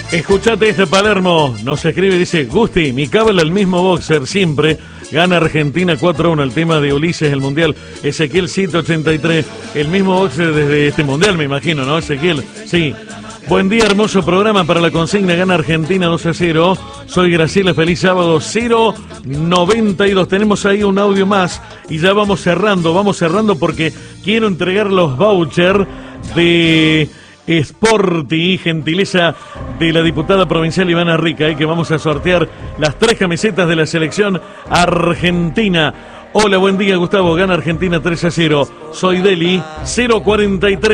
Escuchate este Palermo, nos escribe, dice: Gusti, mi cable el mismo boxer siempre, gana Argentina 4-1, el tema de Ulises, el mundial. Ezequiel Cito 83, el mismo boxer desde este mundial, me imagino, ¿no, Ezequiel? Sí. Buen día, hermoso programa para la consigna, gana Argentina 2-0. Soy Graciela, feliz sábado, 092. Tenemos ahí un audio más y ya vamos cerrando porque quiero entregar los vouchers de Sporty, gentileza de la diputada provincial Ivana Rica, que vamos a sortear las 3 camisetas de la selección argentina. Hola, buen día, Gustavo, gana Argentina 3-0. Soy Deli, 043.